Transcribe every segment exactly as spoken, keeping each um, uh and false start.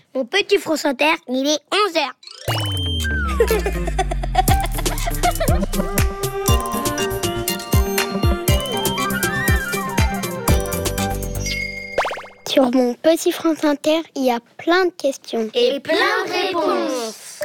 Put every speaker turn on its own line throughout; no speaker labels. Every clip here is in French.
Mon petit France Inter, il est onze heures. Sur mon petit France Inter, il y a plein de questions.
Et plein de réponses.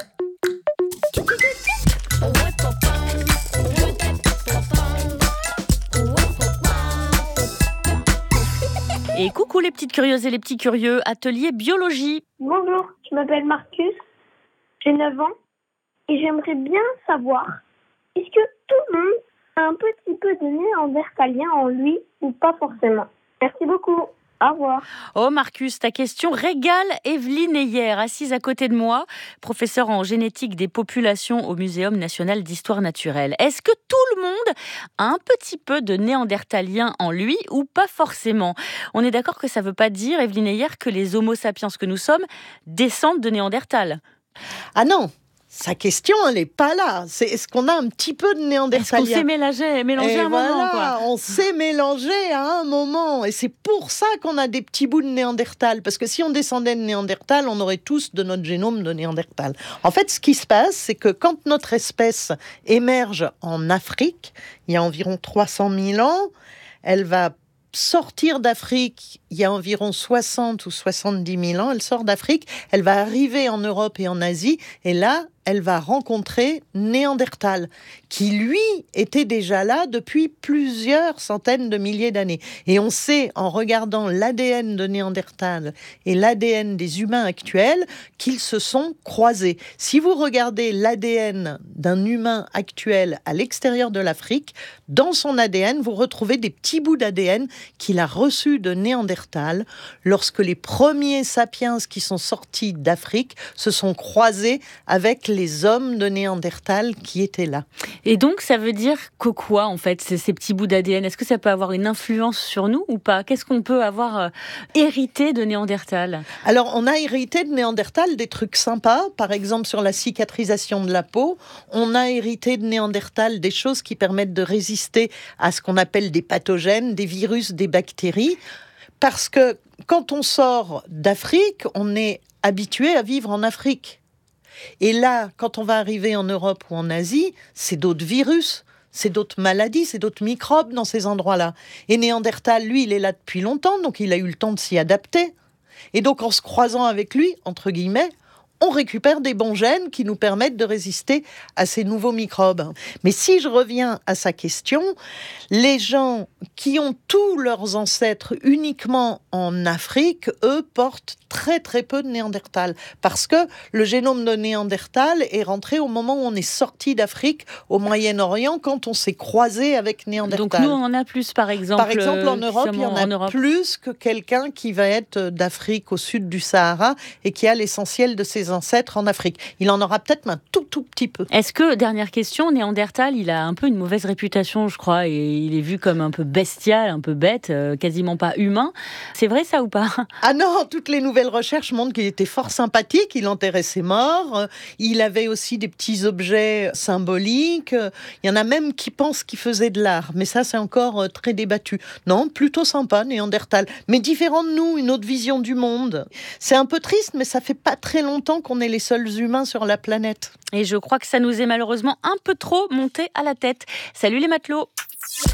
Et coucou les petites curieuses et les petits curieux, atelier biologie.
Bonjour, je m'appelle Marcus, j'ai neuf ans et j'aimerais bien savoir, est-ce que tout le monde a un petit peu de néandertalien en lui ou pas forcément? Merci beaucoup. Au revoir.
Oh Marcus, ta question régale Evelyne Heyer, assise à côté de moi, professeure en génétique des populations au Muséum national d'histoire naturelle. Est-ce que tout le monde a un petit peu de néandertalien en lui ou pas forcément? On est d'accord que ça ne veut pas dire, Evelyne Heyer, que les homo sapiens que nous sommes descendent de Néandertal.
Ah non, sa question, elle n'est pas là. C'est est-ce qu'on a un petit peu de néandertalien?
Est-ce qu'on s'est mélangé, mélangé
et
à un
voilà,
moment quoi.
On s'est mélangé à un moment. Et c'est pour ça qu'on a des petits bouts de Néandertal. Parce que si on descendait de Néandertal, on aurait tous de notre génome de Néandertal. En fait, ce qui se passe, c'est que quand notre espèce émerge en Afrique, il y a environ trois cent mille ans, elle va sortir d'Afrique il y a environ soixante ou soixante-dix mille ans. Elle sort d'Afrique, elle va arriver en Europe et en Asie, et là, elle va rencontrer Néandertal, qui lui était déjà là depuis plusieurs centaines de milliers d'années. Et on sait, en regardant l'A D N de Néandertal et l'A D N des humains actuels, qu'ils se sont croisés. Si vous regardez l'A D N d'un humain actuel à l'extérieur de l'Afrique, dans son A D N, vous retrouvez des petits bouts d'A D N qu'il a reçus de Néandertal lorsque les premiers sapiens qui sont sortis d'Afrique se sont croisés avec les hommes de Néandertal qui étaient là.
Et donc, ça veut dire que quoi, en fait, ces, ces petits bouts d'A D N? Est-ce que ça peut avoir une influence sur nous ou pas? Qu'est-ce qu'on peut avoir euh, hérité de Néandertal?
Alors, on a hérité de Néandertal des trucs sympas, par exemple sur la cicatrisation de la peau. On a hérité de Néandertal des choses qui permettent de résister à ce qu'on appelle des pathogènes, des virus, des bactéries. Parce que quand on sort d'Afrique, on est habitué à vivre en Afrique. Et là, quand on va arriver en Europe ou en Asie, c'est d'autres virus, c'est d'autres maladies, c'est d'autres microbes dans ces endroits-là. Et Néandertal, lui, il est là depuis longtemps, donc il a eu le temps de s'y adapter. Et donc, en se croisant avec lui, entre guillemets, on récupère des bons gènes qui nous permettent de résister à ces nouveaux microbes. Mais si je reviens à sa question, les gens qui ont tous leurs ancêtres uniquement en Afrique, eux, portent très très peu de Néandertal. Parce que le génome de Néandertal est rentré au moment où on est sorti d'Afrique, au Moyen-Orient, quand on s'est croisé avec Néandertal.
Donc nous, on en a plus, par exemple.
Par exemple, en Europe, il y en a
Europe.
plus que quelqu'un qui va être d'Afrique au sud du Sahara et qui a l'essentiel de ses ancêtres en Afrique. Il en aura peut-être un tout tout petit peu.
Est-ce que, dernière question, Néandertal, il a un peu une mauvaise réputation, je crois, et il est vu comme un peu bestial, un peu bête, euh, quasiment pas humain. C'est vrai ça ou pas?
Ah non, toutes les nouvelles recherches montrent qu'il était fort sympathique, il enterrait ses morts, il avait aussi des petits objets symboliques, il y en a même qui pensent qu'il faisait de l'art, mais ça c'est encore très débattu. Non, plutôt sympa, Néandertal, mais différent de nous, une autre vision du monde. C'est un peu triste, mais ça fait pas très longtemps qu'on est les seuls humains sur la planète.
Et je crois que ça nous est malheureusement un peu trop monté à la tête. Salut les matelots!